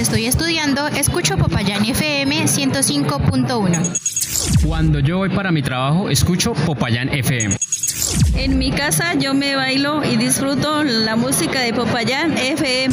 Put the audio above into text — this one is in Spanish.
estoy estudiando, escucho Popayán FM 105.1. Cuando yo voy para mi trabajo, escucho Popayán FM. En mi casa yo me bailo y disfruto la música de Popayán FM.